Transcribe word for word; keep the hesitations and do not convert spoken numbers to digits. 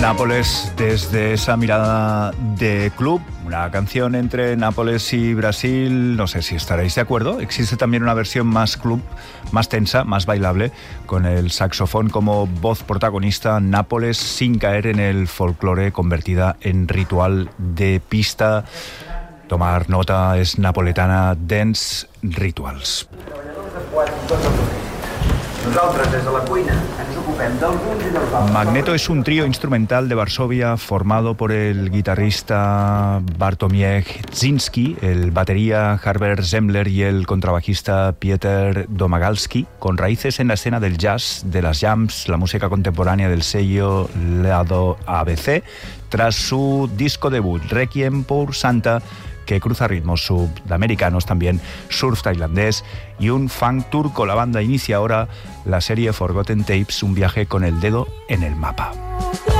Nápoles desde esa mirada de club, una canción entre Nápoles y Brasil, no sé si estaréis de acuerdo. Existe también una versión más club, más tensa, más bailable, con el saxofón como voz protagonista, Nápoles sin caer en el folclore, convertida en ritual de pista. Tomar nota, es napoletana Dance Rituals. Magneto es un trío instrumental de Varsovia formado por el guitarrista Bartłomiej Dzinski, el batería Herbert Zemmler y el contrabajista Pieter Domagalski, con raíces en la escena del jazz, de las jams, la música contemporánea del sello Lado A B C, tras su disco debut Requiem por Santa, que cruza ritmos sudamericanos también, surf tailandés y un funk turco. La banda inicia ahora la serie Forgotten Tapes, un viaje con el dedo en el mapa.